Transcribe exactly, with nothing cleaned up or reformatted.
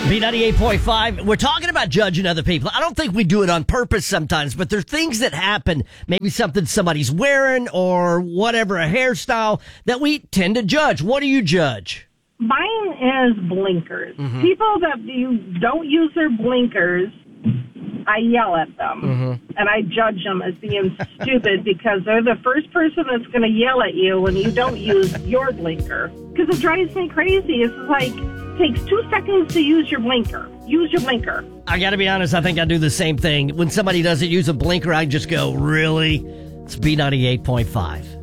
B ninety-eight point five, we're talking about judging other people. I don't think we do it on purpose sometimes, but there's things that happen, maybe something somebody's wearing or whatever, a hairstyle, that we tend to judge. What do you judge? Mine is blinkers. Mm-hmm. People that you don't use their blinkers, I yell at them, mm-hmm. and I judge them as being stupid because they're the first person that's going to yell at you when you don't use your blinker. Because it drives me crazy. It's like, it takes two seconds to use your blinker. Use your blinker. I got to be honest, I think I do the same thing. When somebody doesn't use a blinker, I just go, really? It's B ninety-eight point five.